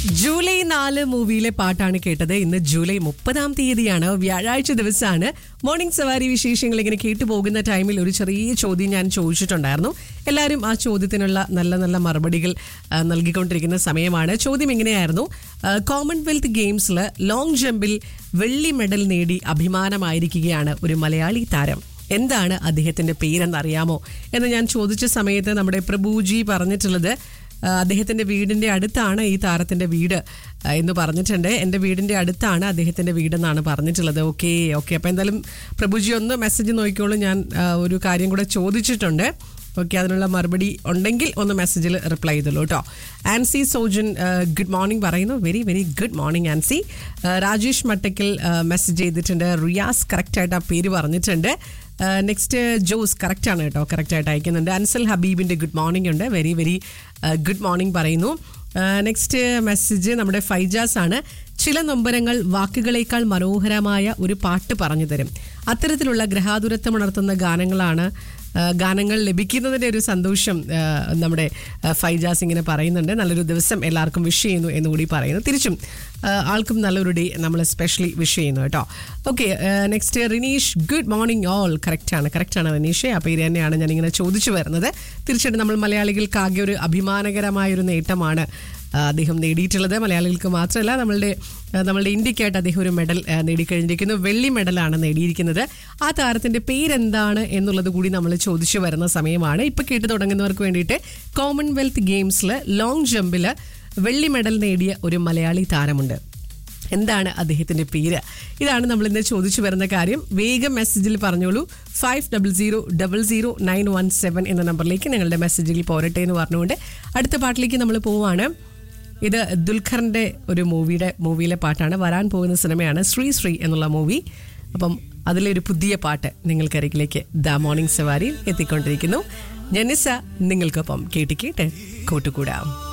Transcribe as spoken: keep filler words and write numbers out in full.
July നാല് മൂവിയിലെ പാട്ടാണ് കേട്ടത്. ഇന്ന് ജൂലൈ മുപ്പതാം തീയതിയാണ്, വ്യാഴാഴ്ച ദിവസമാണ്. മോർണിംഗ് സവാരി വിശേഷങ്ങൾ ഇങ്ങനെ കേട്ടു പോകുന്ന ടൈമിൽ ഒരു ചെറിയ ചോദ്യം ഞാൻ ചോദിച്ചിട്ടുണ്ടായിരുന്നു. എല്ലാവരും ആ ചോദ്യത്തിനുള്ള നല്ല നല്ല മറുപടികൾ നൽകിക്കൊണ്ടിരിക്കുന്ന സമയമാണ്. ചോദ്യം എങ്ങനെയായിരുന്നു? കോമൺവെൽത്ത് ഗെയിംസിൽ ലോങ് ജമ്പിൽ വെള്ളി മെഡൽ നേടി അഭിമാനമായിരിക്കുകയാണ് ഒരു മലയാളി താരം. എന്താണ് അദ്ദേഹത്തിന്റെ പേരെന്നറിയാമോ എന്ന് ഞാൻ ചോദിച്ച സമയത്ത് നമ്മുടെ പ്രഭുജി പറഞ്ഞിട്ടുള്ളത് അദ്ദേഹത്തിന്റെ വീടിന്റെ അടുത്താണ് ഈ താരത്തിന്റെ വീട് എന്ന് പറഞ്ഞിട്ടുണ്ട്. എൻ്റെ വീടിന്റെ അടുത്താണ് അദ്ദേഹത്തിന്റെ വീടെന്നാണ് പറഞ്ഞിട്ടുള്ളത്. ഓക്കെ ഓക്കെ അപ്പോൾ എന്തായാലും പ്രഭുജി ഒന്ന് മെസ്സേജ് നോക്കിക്കോളൂ. ഞാൻ ഒരു കാര്യം കൂടെ ചോദിച്ചിട്ടുണ്ട്. ഓക്കെ, അതിനുള്ള മറുപടി ഉണ്ടെങ്കിൽ ഒന്ന് മെസ്സേജിൽ റിപ്ലൈ ചെയ്തോളൂ കേട്ടോ. ആൻസി സോജൻ ഗുഡ് മോർണിംഗ് പറയുന്നു. Very very good morning Ancy. Rajesh Mattakkal message ചെയ്തിട്ടുണ്ട്. റിയാസ് കറക്റ്റായിട്ട് ആ പേര് പറഞ്ഞിട്ടുണ്ട്. നെക്സ്റ്റ് ജോസ് കറക്റ്റാണ് കേട്ടോ, കറക്റ്റായിട്ട് അയക്കുന്നുണ്ട്. അൻസൽ ഹബീബിൻ്റെ ഗുഡ് മോർണിംഗ് ഉണ്ട്. വെരി വെരി ഗുഡ് മോർണിംഗ് പറയുന്നു. നെക്സ്റ്റ് മെസ്സേജ് നമ്മുടെ ഫൈജാസ് ആണ്. ചില നൊമ്പരങ്ങൾ വാക്കുകളേക്കാൾ മനോഹരമായ ഒരു പാട്ട് പറഞ്ഞു തരും. അത്തരത്തിലുള്ള ഗ്രഹാതുരത്വം ഉണർത്തുന്ന ഗാനങ്ങളാണ് ഗാനങ്ങൾ ലഭിക്കുന്നതിൻ്റെ ഒരു സന്തോഷം നമ്മുടെ ഫൈജാസ് ഇങ്ങനെ പറയുന്നുണ്ട്. നല്ലൊരു ദിവസം എല്ലാവർക്കും വിഷ് ചെയ്യുന്നു എന്നുകൂടി പറയുന്നു. തിരിച്ചും ആൾക്കും നല്ലൊരു ഡേ നമ്മൾ സ്പെഷ്യലി വിഷ് ചെയ്യുന്നു കേട്ടോ. Okay, next Rineesh good morning all. കറക്റ്റാണ് കറക്റ്റാണ് റിനീഷ്. ആ പേര് തന്നെയാണ് ഞാനിങ്ങനെ ചോദിച്ചു വരുന്നത്. തീർച്ചയായിട്ടും നമ്മൾ മലയാളികൾക്കാകെ ഒരു അഭിമാനകരമായൊരു നേട്ടമാണ് അദ്ദേഹം നേടിയിട്ടുള്ളത്. മലയാളികൾക്ക് മാത്രമല്ല, നമ്മളുടെ നമ്മളുടെ ഇന്ത്യക്കായിട്ട് അദ്ദേഹം ഒരു മെഡൽ നേടിക്കഴിഞ്ഞിരിക്കുന്നു. വെള്ളി മെഡലാണ് നേടിയിരിക്കുന്നത്. ആ താരത്തിന്റെ പേരെന്താണ് എന്നുള്ളത് കൂടി നമ്മൾ ചോദിച്ചു വരുന്ന സമയമാണ്. ഇപ്പൊ കേട്ടു തുടങ്ങുന്നവർക്ക് വേണ്ടിയിട്ട് കോമൺവെൽത്ത് ഗെയിംസിൽ ലോങ് ജമ്പിൽ വെള്ളി മെഡൽ നേടിയ ഒരു മലയാളി താരമുണ്ട്. എന്താണ് അദ്ദേഹത്തിന്റെ പേര്? ഇതാണ് നമ്മൾ ഇന്ന് ചോദിച്ചു വരുന്ന കാര്യം. വേഗം മെസ്സേജിൽ പറഞ്ഞോളൂ. Five double zero double zero nine one seven എന്ന നമ്പറിലേക്ക് നിങ്ങളുടെ മെസ്സേജിൽ പോരട്ടെ എന്ന് പറഞ്ഞുകൊണ്ട് അടുത്ത പാട്ടിലേക്ക് നമ്മൾ പോവുകയാണ്. ഇത് ദുൽഖറിന്റെ ഒരു മൂവിയുടെ മൂവിയിലെ പാട്ടാണ്. വരാൻ പോകുന്ന സിനിമയാണ് ശ്രീ ശ്രീ എന്നുള്ള മൂവി. അപ്പം അതിലെ ഒരു പുതിയ പാട്ട് നിങ്ങൾക്കരികിലേക്ക് ദ മോർണിംഗ് സവാരിയിൽ എത്തിക്കൊണ്ടിരിക്കുന്നു. ജനിസ നിങ്ങൾക്കൊപ്പം കേട്ട് കേട്ട് കൂട്ടുകൂടാം.